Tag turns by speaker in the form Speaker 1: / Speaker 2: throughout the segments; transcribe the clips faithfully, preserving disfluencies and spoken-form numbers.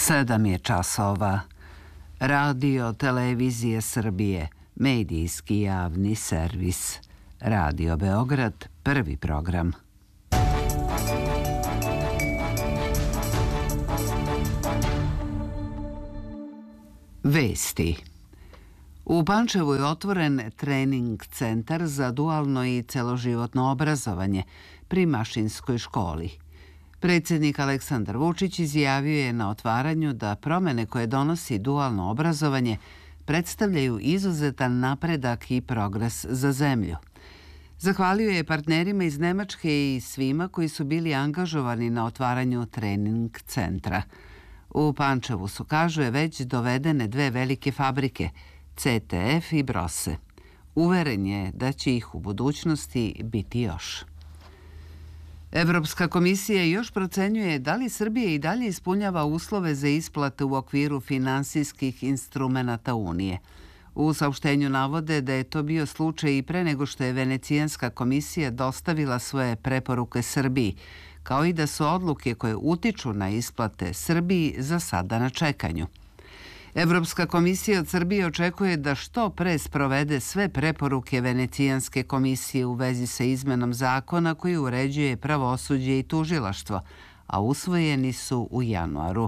Speaker 1: Sedam je časova. Radio Televizije Srbije, medijski javni servis. Radio Beograd, prvi program. Vesti. U Pančevu je otvoren trening centar za dualno i celoživotno obrazovanje pri Mašinskoj školi. Predsjednik Aleksandar Vučić izjavio je na otvaranju da promene koje donosi dualno obrazovanje predstavljaju izuzetan napredak i progres za zemlju. Zahvalio je partnerima iz Nemačke i svima koji su bili angažovani na otvaranju trening centra. U Pančevu su, kaže, već dovedene dve velike fabrike, C T F i Brose. Uveren je da će ih u budućnosti biti još. Evropska komisija još procenjuje da li Srbija i dalje ispunjava uslove za isplate u okviru finansijskih instrumenata Unije. U saopštenju navode da je to bio slučaj i pre nego što je Venecijanska komisija dostavila svoje preporuke Srbiji, kao i da su odluke koje utiču na isplate Srbiji za sada na čekanju. Evropska komisija od Srbije očekuje da što pre sprovede sve preporuke Venecijanske komisije u vezi sa izmenom zakona koji uređuje pravosuđe i tužilaštvo, a usvojeni su u januaru.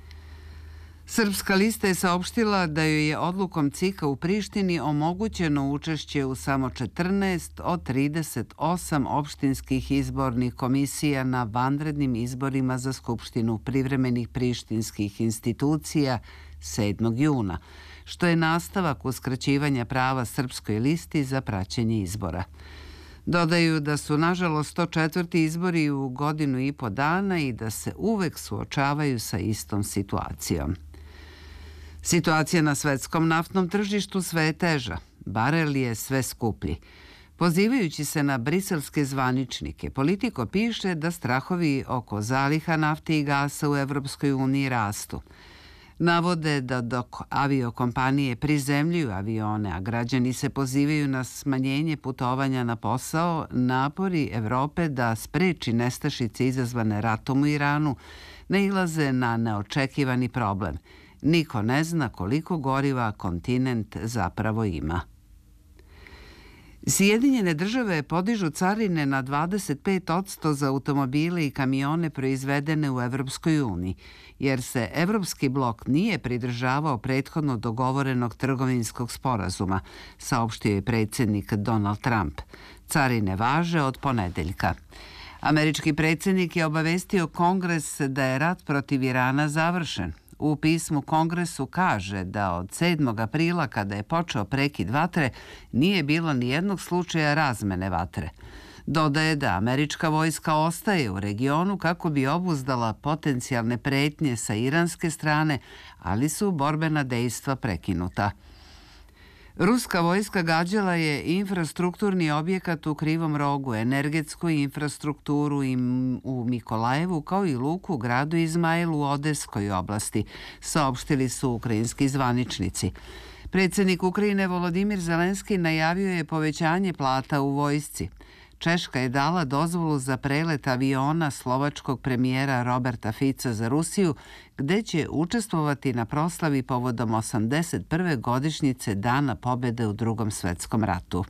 Speaker 1: Srpska lista je saopštila da joj je odlukom C I K-a u Prištini omogućeno učešće u samo četrnaest od trideset osam opštinskih izbornih komisija na vanrednim izborima za Skupštinu privremenih prištinskih institucija sedmog juna, što je nastavak uskraćivanja prava Srpskoj listi za praćenje izbora. Dodaju da su nažalost to četvrti izbori u godinu i po dana i da se uvek suočavaju sa istom situacijom. Situacija na svetskom naftnom tržištu sve je teža, barel je sve skuplji. Pozivajući se na briselske zvaničnike, Politico piše da strahovi oko zaliha nafte i gasa u Evropskoj uniji rastu. Navode da dok aviokompanije prizemljuju avione, a građani se pozivaju na smanjenje putovanja na posao, napori Evrope da spreči nestašice izazvane ratom u Iranu nailaze na neočekivani problem. Niko ne zna koliko goriva kontinent zapravo ima. Sjedinjene države podižu carine na dvadeset pet posto za automobile i kamione proizvedene u Evropskoj uniji, jer se Evropski blok nije pridržavao prethodno dogovorenog trgovinskog sporazuma, saopštio je predsjednik Donald Trump. Carine važe od ponedeljka. Američki predsjednik je obavestio Kongres da je rat protiv Irana završen. U pismu Kongresu kaže da od sedmog aprila, kada je počeo prekid vatre, nije bilo ni jednog slučaja razmene vatre. Dodaje da američka vojska ostaje u regionu kako bi obuzdala potencijalne pretnje sa iranske strane, ali su borbena dejstva prekinuta. Ruska vojska gađala je infrastrukturni objekat u Krivom rogu, energetsku infrastrukturu u Mikolajevu, kao i luku u gradu Izmajlu u Odeskoj oblasti, saopštili su ukrajinski zvaničnici. Predsjednik Ukrajine Volodimir Zelenski najavio je povećanje plata u vojsci. Češka je dala dozvolu za prelet aviona slovačkog premijera Roberta Fica za Rusiju, gde će učestvovati na proslavi povodom osamdeset prve godišnjice Dana pobjede u Drugom svetskom ratu.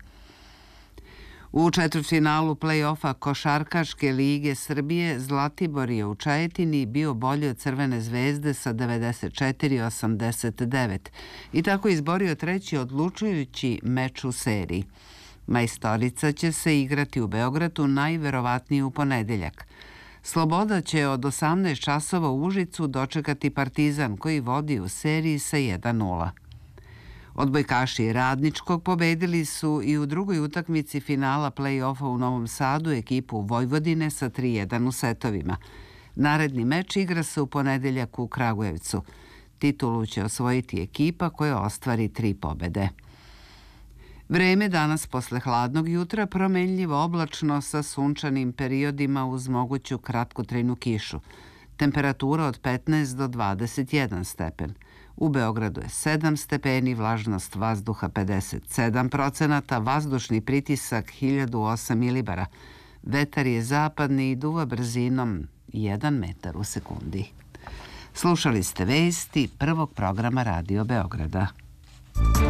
Speaker 1: U četvrtfinalu play-offa Košarkaške lige Srbije Zlatibor je u Čajetini bio bolji od Crvene zvezde sa devedeset četiri osamdeset devet i tako izborio treći odlučujući meč u seriji. Majstorica će se igrati u Beogradu najverovatnije u ponedeljak. Sloboda će od osamnaest časova u Užicu dočekati Partizan koji vodi u seriji sa jedan nula. Odbojkaši Radničkog pobedili su i u drugoj utakmici finala play-offa u Novom Sadu ekipu Vojvodine sa tri jedan u setovima. Naredni meč igra se u ponedeljak u Kragujevcu. Titulu će osvojiti ekipa koja ostvari tri pobede. Vreme danas posle hladnog jutra promenljivo oblačno sa sunčanim periodima uz moguću kratkotrajnu kišu. Temperatura od petnaest do dvadeset jedan stepen. U Beogradu je sedam stepeni, vlažnost vazduha pedeset sedam procenata, vazdušni pritisak hiljadu osam milibara. Vetar je zapadni i duva brzinom jedan metar u sekundi. Slušali ste vesti prvog programa Radio Beograda.